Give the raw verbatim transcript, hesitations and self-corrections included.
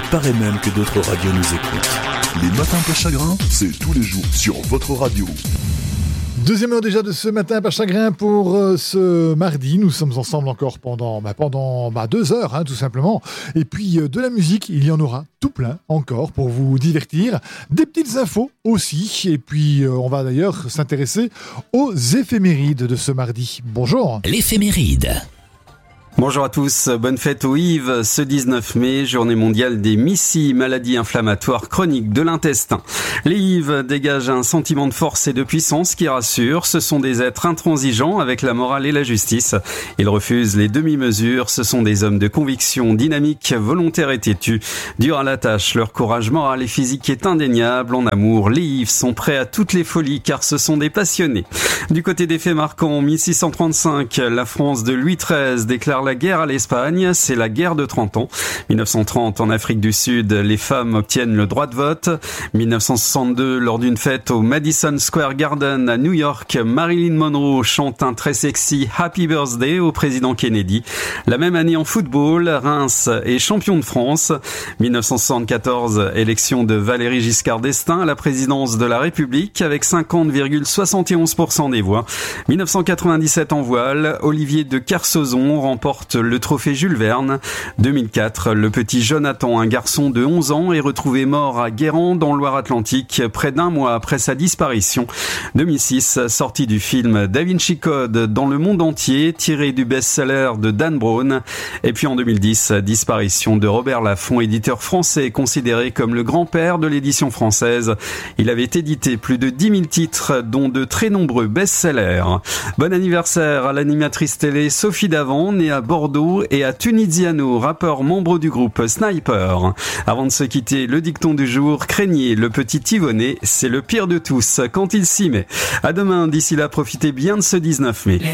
paraît même que d'autres radios nous écoutent. Les matins pas chagrin, c'est tous les jours sur votre radio. Deuxième heure déjà de ce matin pas chagrin pour euh, ce mardi. Nous sommes ensemble encore pendant, bah, pendant bah, deux heures, hein, tout simplement. Et puis euh, de la musique, il y en aura tout plein encore pour vous divertir. Des petites infos aussi. Et puis euh, on va d'ailleurs s'intéresser aux éphémérides de ce mardi. Bonjour. L'éphéméride. Bonjour à tous, bonne fête aux Yves. Ce dix-neuf mai, journée mondiale des M I C I, maladie inflammatoire chronique de l'intestin. Les Yves dégagent un sentiment de force et de puissance qui rassure. Ce sont des êtres intransigeants avec la morale et la justice. Ils refusent les demi-mesures. Ce sont des hommes de conviction, dynamiques, volontaires et têtus. Durs à la tâche, leur courage moral et physique est indéniable. En amour, les Yves sont prêts à toutes les folies car ce sont des passionnés. Du côté des faits marquants, mille six cent trente-cinq, la France de Louis treize déclare la guerre à l'Espagne, c'est la guerre de trente ans. mille neuf cent trente, en Afrique du Sud, les femmes obtiennent le droit de vote. mille neuf cent soixante-deux, lors d'une fête au Madison Square Garden à New York, Marilyn Monroe chante un très sexy Happy Birthday au président Kennedy. La même année en football, Reims est champion de France. mille neuf cent soixante-quatorze, élection de Valéry Giscard d'Estaing à la présidence de la République avec cinquante virgule soixante et onze pour cent des voix. mille neuf cent quatre-vingt-dix-sept en voile, Olivier de Kersauzon remporte le trophée Jules Verne. deux mille quatre, le petit Jonathan, un garçon de onze ans, est retrouvé mort à Guérande dans Loire-Atlantique près d'un mois après sa disparition. deux mille six, sortie du film Da Vinci Code dans le monde entier, tiré du best-seller de Dan Brown. Et puis en deux mille dix, disparition de Robert Laffont, éditeur français considéré comme le grand-père de l'édition française. Il avait édité plus de dix mille titres, dont de très nombreux best-sellers. Bon anniversaire à l'animatrice télé Sophie Davant, née à Bordeaux, et à Tuniziano, rappeur membre du groupe Sniper. Avant de se quitter, le dicton du jour, craignez le petit Yvonnet, c'est le pire de tous quand il s'y met. À demain, d'ici là, profitez bien de ce dix-neuf mai.